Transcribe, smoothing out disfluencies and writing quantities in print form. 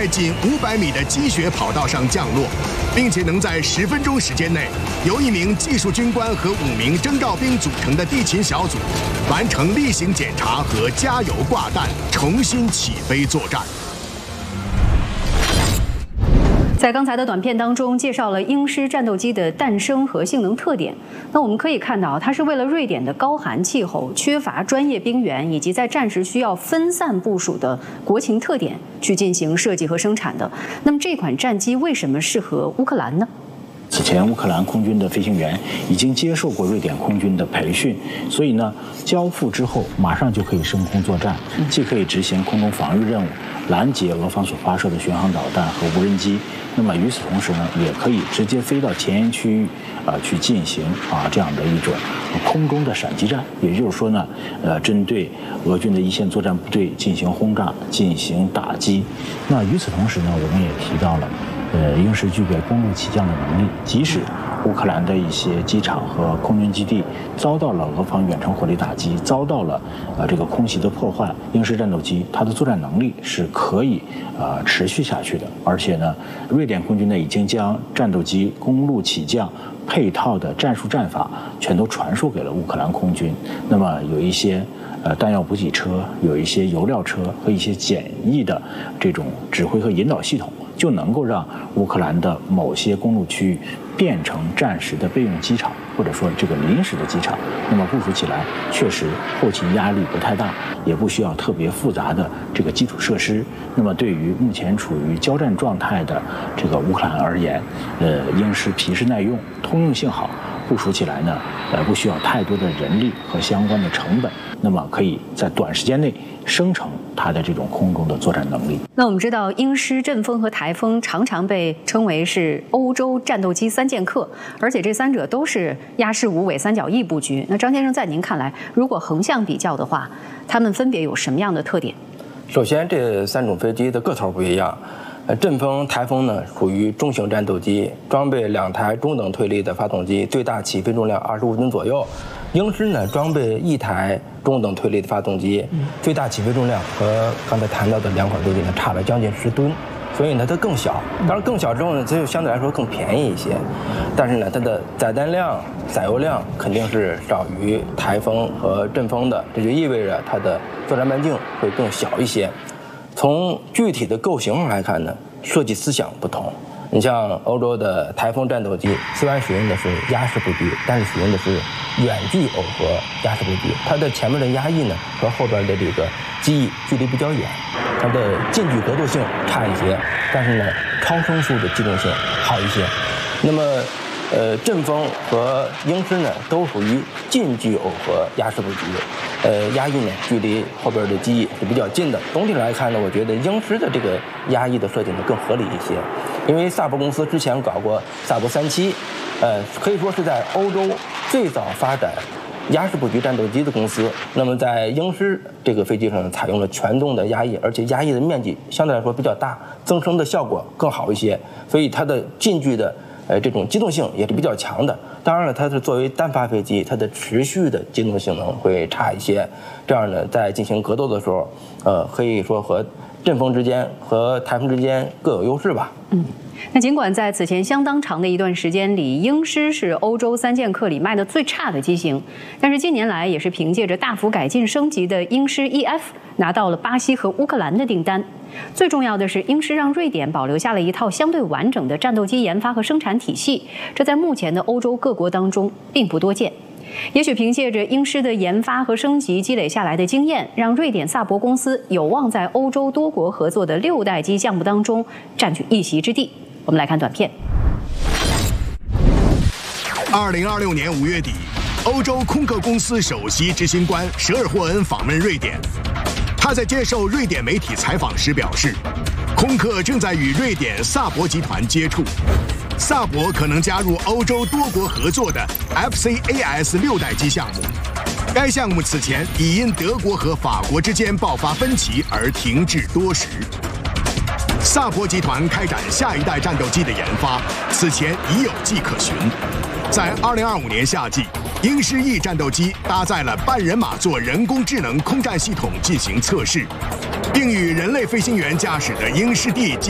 在仅500米的积雪跑道上降落，并且能在10分钟时间内，由1名技术军官和5名征召兵组成的地勤小组，完成例行检查和加油挂弹，重新起飞作战。 在刚才的短片当中，介绍了鹰狮战斗机的诞生和性能特点。那我们可以看到，它是为了瑞典的高寒气候、缺乏专业兵员以及在战时需要分散部署的国情特点去进行设计和生产的。那么这款战机为什么适合乌克兰呢？ 此前，乌克兰空军的飞行员已经接受过瑞典空军的培训，所以呢，交付之后马上就可以升空作战，既可以执行空中防御任务，拦截俄方所发射的巡航导弹和无人机。那么与此同时呢，也可以直接飞到前沿区域，去进行这样的一种空中的闪击战。也就是说呢，针对俄军的一线作战部队进行轰炸、进行打击。那与此同时呢，我们也提到了。 鹰狮具备公路起降的能力，即使乌克兰的一些机场和空军基地遭到了俄方远程火力打击，遭到了这个空袭的破坏，鹰狮战斗机它的作战能力是可以持续下去的。而且呢，瑞典空军呢已经将战斗机公路起降配套的战术战法全都传输给了乌克兰空军。那么有一些弹药补给车，有一些油料车和一些简易的这种指挥和引导系统。 就能够让乌克兰的某些公路区域变成战时的备用机场，或者说这个临时的机场。那么部署起来确实后勤压力不太大，也不需要特别复杂的这个基础设施。那么对于目前处于交战状态的这个乌克兰而言，鹰狮皮实耐用，通用性好，部署起来呢，不需要太多的人力和相关的成本。那么可以在短时间内生成它的这种空中的作战能力。 那我们知道，鹰狮、阵风和台风常常被称为是欧洲战斗机3剑客，而且这3者都是鸭式无尾三角翼布局。那张先生，在您看来，如果横向比较的话，它们分别有什么样的特点？ 首先，这3种飞机的个头不一样。阵风、台风呢属于中型战斗机，装备2台中等推力的发动机，最大起飞重量25吨左右。鹰狮呢装备1台中等推力的发动机，最大起飞重量和刚才谈到的2款飞机呢差了将近10吨，所以呢它更小。当然更小之后呢，它就相对来说更便宜一些，但是呢它的载弹量、载油量肯定是少于台风和阵风的，这就意味着它的作战半径会更小一些。从具体的构型上来看呢，设计思想不同。你像欧洲的台风战斗机，虽然使用的是鸭式布局，但是使用的是远距耦合鸭式布局，它的前面的压翼呢和后边的这个机翼距离比较远，它的近距格斗性差一些，但是呢超声速的机动性好一些。那么阵风和鹰狮呢都属于近距耦合鸭式布局，压翼呢距离后边的机翼是比较近的。总体来看呢，我觉得鹰狮的这个压翼的设计呢更合理一些，因为萨博公司之前搞过萨博37，可以说是在欧洲最早发展鸭式布局战斗机的公司。那么在鹰狮这个飞机上采用了全动的压翼，而且压翼的面积相对来说比较大，增声的效果更好一些，所以它的近距的这种机动性也是比较强的。当然了，它是作为单发飞机，它的持续的机动性能会差一些。这样呢，在进行格斗的时候，可以说和阵风之间和台风之间各有优势吧。 那尽管在此前相当长的一段时间里，鹰狮是欧洲3剑客里卖的最差的机型，但是近年来也是凭借着大幅改进升级的鹰狮 EF 拿到了巴西和乌克兰的订单。最重要的是，鹰狮让瑞典保留下了一套相对完整的战斗机研发和生产体系，这在目前的欧洲各国当中并不多见。也许凭借着鹰狮的研发和升级积累下来的经验，让瑞典萨博公司有望在欧洲多国合作的6代机项目当中占据一席之地。我们来看短片。 2026年5月底，欧洲空客公司首席执行官舍尔霍恩访问瑞典。他在接受瑞典媒体采访时表示，空客正在与瑞典萨博集团接触，萨博可能加入欧洲多国合作的 FCAS 6代机项目。该项目此前已因德国和法国之间爆发分歧而停滞多时。萨博集团开展下一代战斗机的研发，此前已有迹可循。在2025年夏季，鹰狮 E 战斗机搭载了半人马座人工智能空战系统进行测试，并与人类飞行员驾驶的鹰狮 D